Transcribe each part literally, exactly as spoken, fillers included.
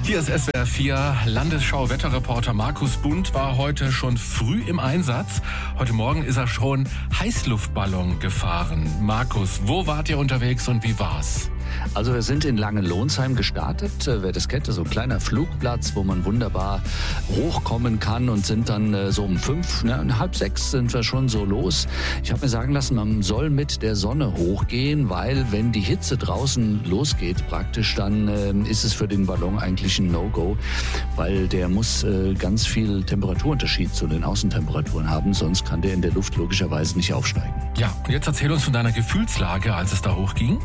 Hier ist S W R vier Landesschau-Wetterreporter Markus Bund war heute schon früh im Einsatz. Heute Morgen ist er schon Heißluftballon gefahren. Markus, wo wart ihr unterwegs und wie war's? Also wir sind in Langenlohnsheim gestartet. Wer das kennt, so ein kleiner Flugplatz, wo man wunderbar hochkommen kann, und sind dann äh, so um fünf, ne, halb sechs sind wir schon so los. Ich habe mir sagen lassen, man soll mit der Sonne hochgehen, weil wenn die Hitze draußen losgeht praktisch, dann äh, ist es für den Ballon eigentlich ein No-Go, weil der muss äh, ganz viel Temperaturunterschied zu den Außentemperaturen haben, sonst kann der in der Luft logischerweise nicht aufsteigen. Ja, und jetzt erzähl uns von deiner Gefühlslage, als es da hochging.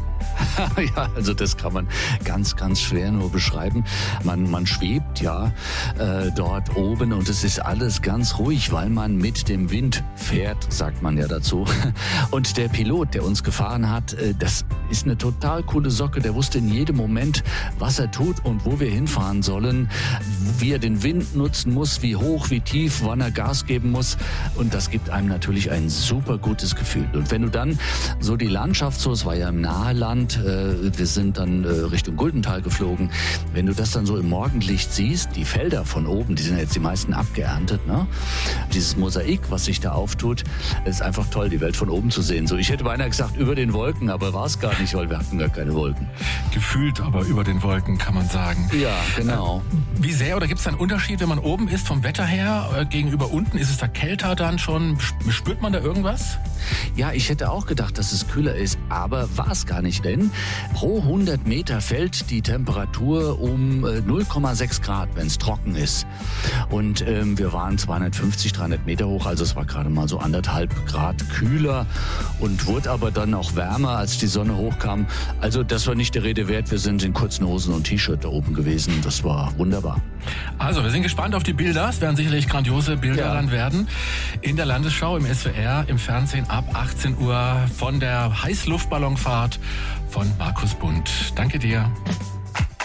Ja, also das kann man ganz, ganz schwer nur beschreiben. Man, man schwebt ja äh, dort oben und es ist alles ganz ruhig, weil man mit dem Wind fährt, sagt man ja dazu. Und der Pilot, der uns gefahren hat, äh, das ist eine total coole Socke. Der wusste in jedem Moment, was er tut und wo wir hinfahren sollen, wie er den Wind nutzen muss, wie hoch, wie tief, wann er Gas geben muss. Und das gibt einem natürlich ein super gutes Gefühl. Und wenn du dann so die Landschaft, so, es war ja im Naheland, äh, wir sind dann äh, Richtung Guldental geflogen. Wenn du das dann so im Morgenlicht siehst, die Felder von oben, die sind jetzt die meisten abgeerntet, ne? Dieses Mosaik, was sich da auftut, ist einfach toll, die Welt von oben zu sehen. So, ich hätte beinahe gesagt, über den Wolken, aber war es gar nicht, weil wir hatten gar keine Wolken. Gefühlt aber über den Wolken, kann man sagen. Ja, genau. Äh, wie sehr, oder gibt es einen Unterschied, wenn man oben ist vom Wetter her äh, gegenüber unten? Ist es da kälter dann schon? Spürt man da irgendwas? Ja, ich hätte auch gedacht, dass es kühler ist, aber war es gar nicht, denn pro hundert Meter fällt die Temperatur um null Komma sechs Grad, wenn es trocken ist. Und ähm, wir waren zweihundertfünfzig, dreihundert Meter hoch, also es war gerade mal so anderthalb Grad kühler und wurde aber dann auch wärmer, als die Sonne hochkam. Also das war nicht der Rede wert, wir sind in kurzen Hosen und T-Shirt da oben gewesen, das war wunderbar. Also wir sind gespannt auf die Bilder, es werden sicherlich grandiose Bilder Ja. dann werden. In der Landesschau, im S W R, im Fernsehen ab achtzehn Uhr von der Heißluftballonfahrt von Markus Bund. Danke dir.